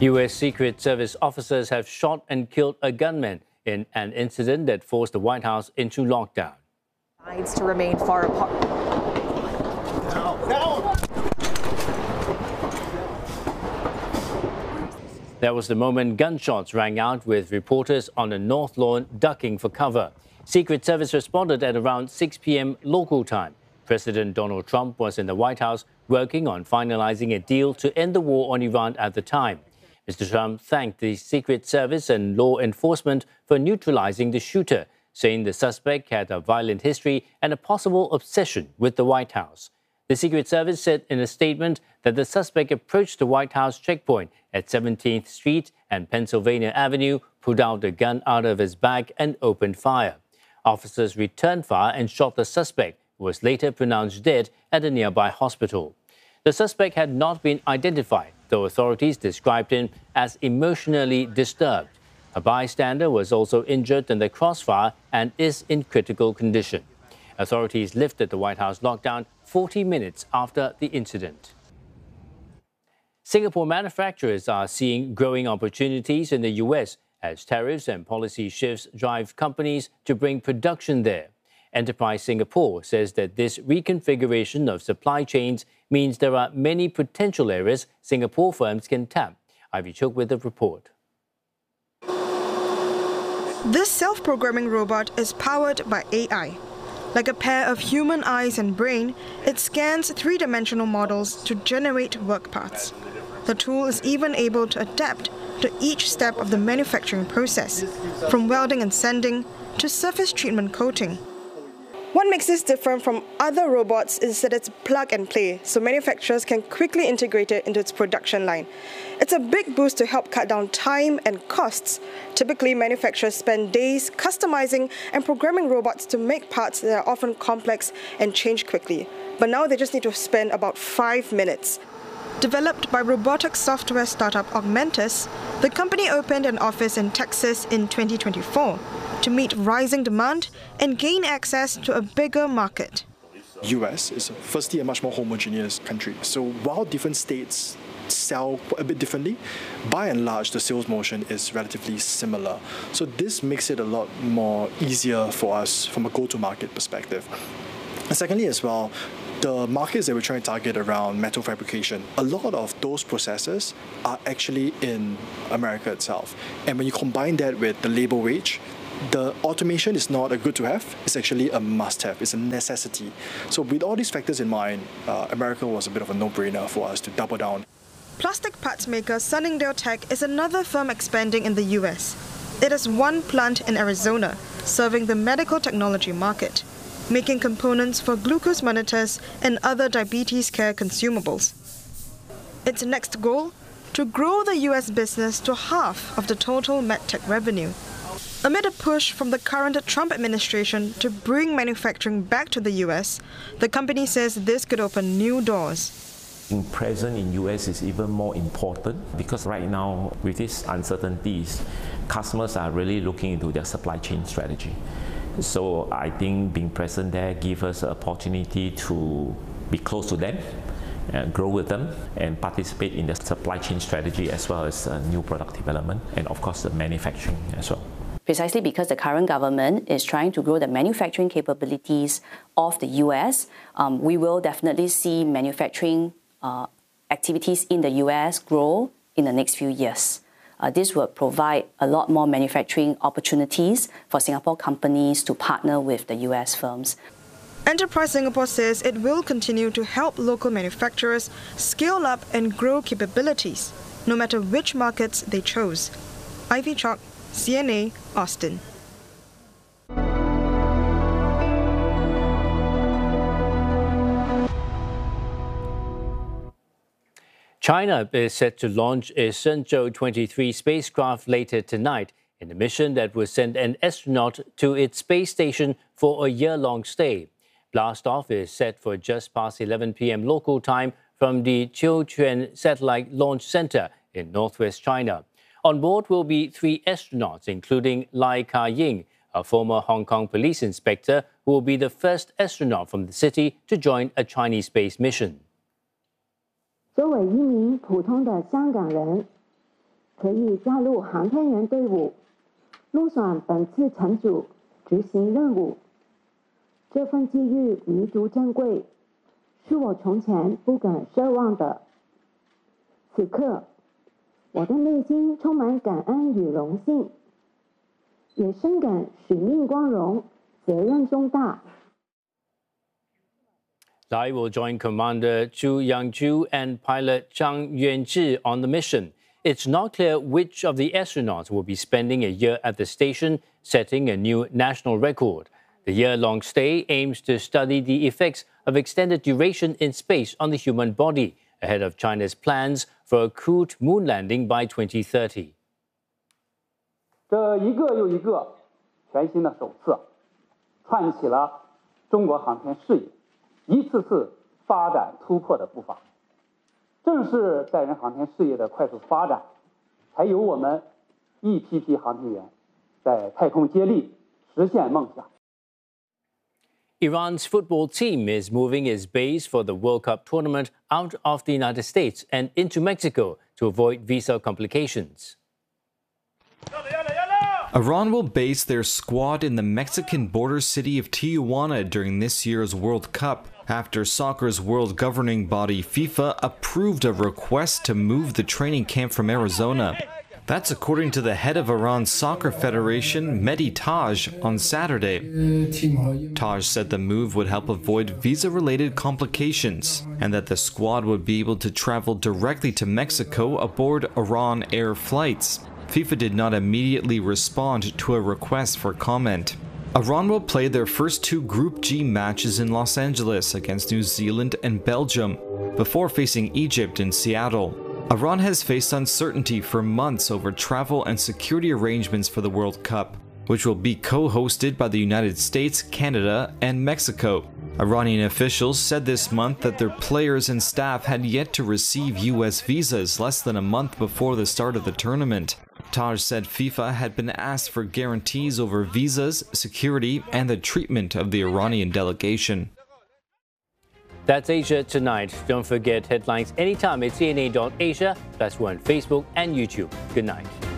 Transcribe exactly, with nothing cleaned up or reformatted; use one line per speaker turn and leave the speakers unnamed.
U S Secret Service officers have shot and killed a gunman in an incident that forced the White House into lockdown.
Sides to remain far apart.
No, no. That was the moment gunshots rang out, with reporters on the North Lawn ducking for cover. Secret Service responded at around six p m local time. President Donald Trump was in the White House working on finalizing a deal to end the war on Iran at the time. Mister Trump thanked the Secret Service and law enforcement for neutralizing the shooter, saying the suspect had a violent history and a possible obsession with the White House. The Secret Service said in a statement that the suspect approached the White House checkpoint at seventeenth street and Pennsylvania Avenue, pulled out a gun out of his bag and opened fire. Officers returned fire and shot the suspect, who was later pronounced dead at a nearby hospital. The suspect had not been identified, though authorities described him as emotionally disturbed. A bystander was also injured in the crossfire and is in critical condition. Authorities lifted the White House lockdown forty minutes after the incident. Singapore manufacturers are seeing growing opportunities in the U S as tariffs and policy shifts drive companies to bring production there. Enterprise Singapore says that this reconfiguration of supply chains means there are many potential areas Singapore firms can tap. Ivy Chook with the report.
This self-programming robot is powered by A I. Like a pair of human eyes and brain, it scans three-dimensional models to generate work paths. The tool is even able to adapt to each step of the manufacturing process, from welding and sanding to surface treatment coating. What makes this different from other robots is that it's plug and play, so manufacturers can quickly integrate it into its production line. It's a big boost to help cut down time and costs. Typically, manufacturers spend days customizing and programming robots to make parts that are often complex and change quickly. But now they just need to spend about five minutes. Developed by robotics software startup Augmentus, the company opened an office in Texas in twenty twenty-four to meet rising demand and gain access to a bigger market.
U S is firstly a much more homogeneous country. So while different states sell a bit differently, by and large the sales motion is relatively similar. So this makes it a lot more easier for us from a go-to-market perspective. And secondly as well, the markets that we're trying to target around metal fabrication, a lot of those processes are actually in America itself. And when you combine that with the labor wage, the automation is not a good to have, it's actually a must-have, it's a necessity. So with all these factors in mind, uh, America was a bit of a no-brainer for us to double down.
Plastic parts maker Sunningdale Tech is another firm expanding in the U S. It has one plant in Arizona, serving the medical technology market, making components for glucose monitors and other diabetes care consumables. Its next goal? To grow the U S business to half of the total medtech revenue. Amid a push from the current Trump administration to bring manufacturing back to the U S, the company says this could open new doors.
Being present in U S is even more important because right now, with these uncertainties, customers are really looking into their supply chain strategy. So I think being present there gives us an opportunity to be close to them, uh, grow with them, and participate in the supply chain strategy as well as uh, new product development and of course the manufacturing as well.
Precisely because the current government is trying to grow the manufacturing capabilities of the U S, um, we will definitely see manufacturing uh, activities in the U S grow in the next few years. Uh, this will provide a lot more manufacturing opportunities for Singapore companies to partner with the U S firms.
Enterprise Singapore says it will continue to help local manufacturers scale up and grow capabilities, no matter which markets they chose. Ivy Chook, C N A, Austin.
China is set to launch a Shenzhou twenty-three spacecraft later tonight in a mission that will send an astronaut to its space station for a year-long stay. Blastoff is set for just past eleven p m local time from the Qiuquan Satellite Launch Center in northwest China. On board will be three astronauts, including Lai Ka-ying, a former Hong Kong police inspector who will be the first astronaut from the city to join a Chinese space mission.
作为一名普通的香港人， 可以加入航天员队伍，入选本次乘组执行任务。这份机遇弥足珍贵，是我从前不敢奢望的。此刻，我的内心充满感恩与荣幸，也深感使命光荣，责任重大。
Lai will join Commander Zhu Yangju and pilot Zhang Yuanzhi on the mission. It's not clear which of the astronauts will be spending a year at the station, setting a new national record. The year-long stay aims to study the effects of extended duration in space on the human body, ahead of China's plans for a crewed moon landing by twenty thirty.
这一个又一个全新的首次，串起了中国航天事业一次次发展突破的步伐。正是载人航天事业的快速发展，才有我们一批批航天员在太空接力，实现梦想。
Iran's football team is moving its base for the World Cup tournament out of the United States and into Mexico to avoid visa complications.
Iran will base their squad in the Mexican border city of Tijuana during this year's World Cup, after soccer's world governing body FIFA approved a request to move the training camp from Arizona. That's according to the head of Iran's Soccer Federation, Mehdi Taj, on Saturday. Taj said the move would help avoid visa-related complications and that the squad would be able to travel directly to Mexico aboard Iran Air flights. FIFA did not immediately respond to a request for comment. Iran will play their first two Group G matches in Los Angeles against New Zealand and Belgium, before facing Egypt in Seattle. Iran has faced uncertainty for months over travel and security arrangements for the World Cup, which will be co-hosted by the United States, Canada, and Mexico. Iranian officials said this month that their players and staff had yet to receive U S visas less than a month before the start of the tournament. Taj said FIFA had been asked for guarantees over visas, security, and the treatment of the Iranian delegation.
That's Asia Tonight. Don't forget headlines anytime at C N A dot Asia. That's one Facebook and YouTube. Good night.